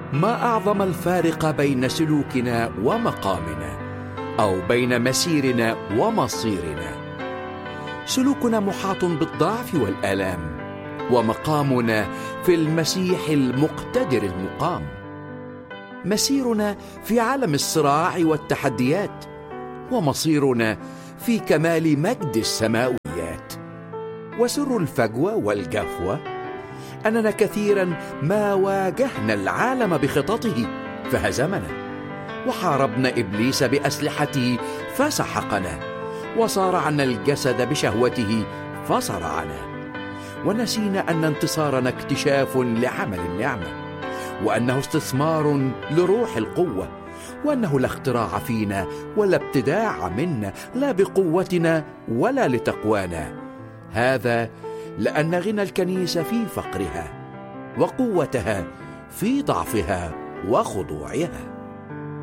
ما أعظم الفارق بين سلوكنا ومقامنا، أو بين مسيرنا ومصيرنا. سلوكنا محاط بالضعف والآلام، ومقامنا في المسيح المقتدر المقام. مسيرنا في عالم الصراع والتحديات، ومصيرنا في كمال مجد السماويات. وسر الفجوة والجفوة أننا كثيرا ما واجهنا العالم بخططه فهزمنا، وحاربنا إبليس بأسلحته فسحقنا، وصارعنا الجسد بشهوته فصرعنا. ونسينا أن انتصارنا اكتشاف لعمل النعمة، وأنه استثمار لروح القوة، وأنه لا اختراع فينا ولا ابتداع منا، لا بقوتنا ولا لتقوانا. هذا لأن غنى الكنيسة في فقرها، وقوتها في ضعفها وخضوعها.